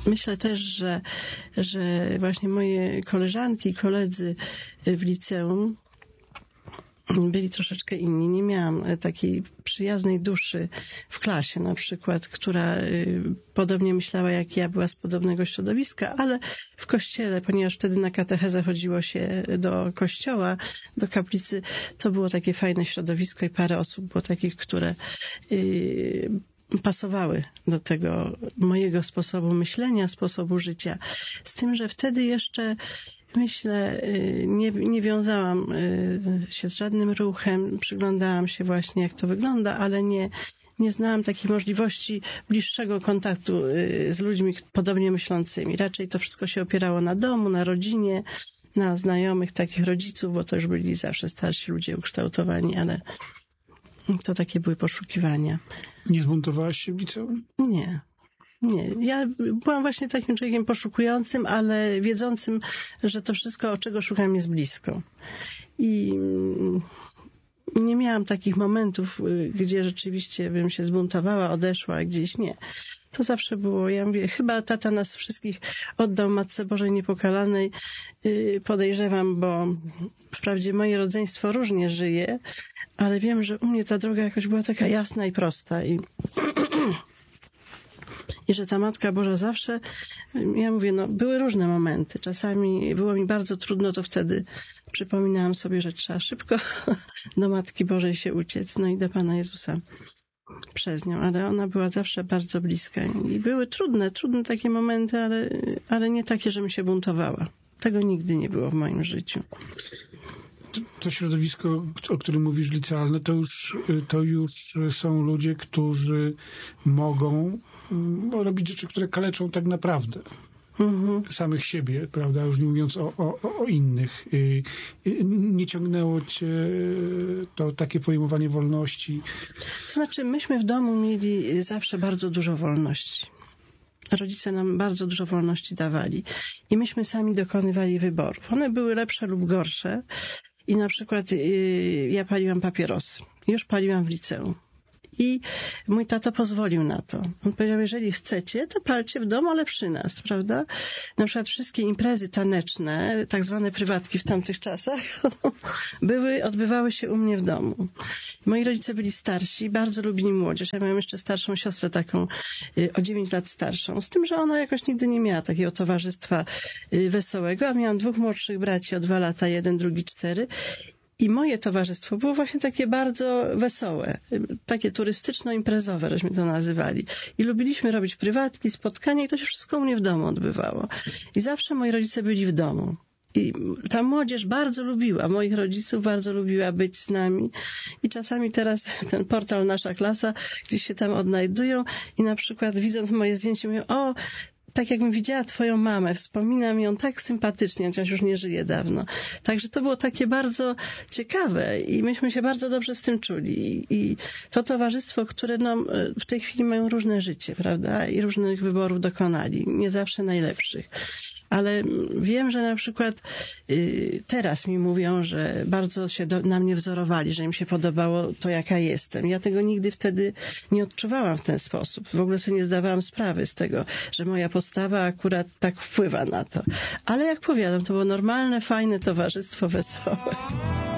myślę też, że właśnie moje koleżanki i koledzy w liceum byli troszeczkę inni. Nie miałam takiej przyjaznej duszy w klasie na przykład, która podobnie myślała jak ja, była z podobnego środowiska, ale w kościele, ponieważ wtedy na katechezę chodziło się do kościoła, do kaplicy, to było takie fajne środowisko i parę osób było takich, które pasowały do tego mojego sposobu myślenia, sposobu życia. Z tym, że wtedy jeszcze myślę, nie wiązałam się z żadnym ruchem, przyglądałam się właśnie, jak to wygląda, ale nie znałam takiej możliwości bliższego kontaktu z ludźmi podobnie myślącymi. Raczej to wszystko się opierało na domu, na rodzinie, na znajomych, takich rodziców, bo to już byli zawsze starsi ludzie ukształtowani, ale to takie były poszukiwania. Nie zbuntowałaś się w liceum? Nie. Ja byłam właśnie takim człowiekiem poszukującym, ale wiedzącym, że to wszystko, czego szukam, jest blisko. I nie miałam takich momentów, gdzie rzeczywiście bym się zbuntowała, odeszła, a gdzieś nie. To zawsze było, ja mówię, chyba tata nas wszystkich oddał Matce Bożej Niepokalanej. Podejrzewam, bo wprawdzie moje rodzeństwo różnie żyje, ale wiem, że u mnie ta droga jakoś była taka jasna i prosta. I że ta Matka Boża zawsze, ja mówię, były różne momenty. Czasami było mi bardzo trudno, to wtedy przypominałam sobie, że trzeba szybko do Matki Bożej się uciec, i do Pana Jezusa przez nią, ale ona była zawsze bardzo bliska. I były trudne takie momenty, ale nie takie, żebym się buntowała. Tego nigdy nie było w moim życiu. To środowisko, o którym mówisz, licealne, to już są ludzie, którzy mogą robić rzeczy, które kaleczą tak naprawdę samych siebie, prawda? Już nie mówiąc o innych. Nie ciągnęło cię to takie pojmowanie wolności? To znaczy, myśmy w domu mieli zawsze bardzo dużo wolności. Rodzice nam bardzo dużo wolności dawali i myśmy sami dokonywali wyborów. One były lepsze lub gorsze. I na przykład ja paliłam papierosy. Już paliłam w liceum. I mój tato pozwolił na to. On powiedział, jeżeli chcecie, to palcie w domu, ale przy nas, prawda? Na przykład wszystkie imprezy taneczne, tak zwane prywatki w tamtych czasach, odbywały się u mnie w domu. Moi rodzice byli starsi, bardzo lubili młodzież. Ja miałam jeszcze starszą siostrę, taką o 9 lat starszą. Z tym, że ona jakoś nigdy nie miała takiego towarzystwa wesołego, a miałam 2 młodszych braci o 2 lata, jeden, drugi 4. I moje towarzystwo było właśnie takie bardzo wesołe, takie turystyczno-imprezowe, żeśmy to nazywali. I lubiliśmy robić prywatki, spotkania i to się wszystko u mnie w domu odbywało. I zawsze moi rodzice byli w domu. I ta młodzież bardzo lubiła, moich rodziców bardzo lubiła być z nami. I czasami teraz ten portal Nasza Klasa, gdzieś się tam odnajdują i na przykład widząc moje zdjęcie mówią, tak jakbym widziała twoją mamę, wspominam ją tak sympatycznie, chociaż już nie żyje dawno. Także to było takie bardzo ciekawe i myśmy się bardzo dobrze z tym czuli. I to towarzystwo, które w tej chwili mają różne życie, prawda? I różnych wyborów dokonali, nie zawsze najlepszych. Ale wiem, że na przykład teraz mi mówią, że bardzo się na mnie wzorowali, że im się podobało to, jaka jestem. Ja tego nigdy wtedy nie odczuwałam w ten sposób. W ogóle sobie nie zdawałam sprawy z tego, że moja postawa akurat tak wpływa na to. Ale jak powiadam, to było normalne, fajne towarzystwo, wesołe.